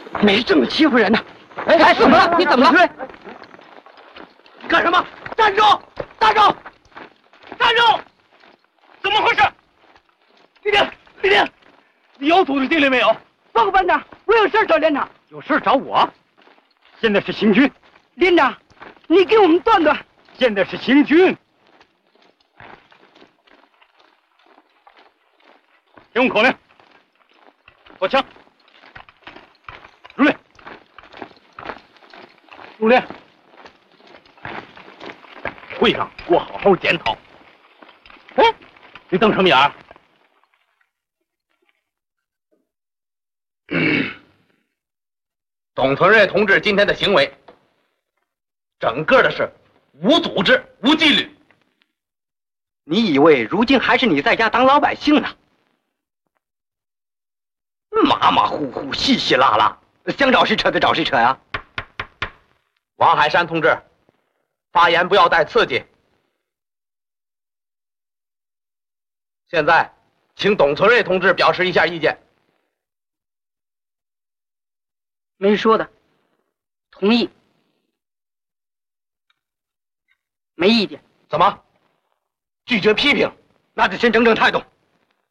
没这么欺负人的。哎，怎么了？你怎么了？ 干什么？站住！站住！站住！怎么回事？李丁，李丁，你有组织纪律没有？ 报告班长，我有事找连长。 有事找我？现在是行军。 连长，你给我们断断。 现在是行军。听我口令，坐枪，入列。入列。会上给我好好检讨。哎，你瞪什么眼儿？ 董存瑞同志今天的行为，整个的是无组织、无纪律。 你以为如今还是你在家当老百姓呢？马马虎虎、稀稀拉拉，想找谁扯就找谁扯呀！ 王海山同志，发言不要带刺激。现在，请董存瑞同志表示一下意见。 没说的，同意，没意见。 怎么？拒绝批评？ 那就先整整态度。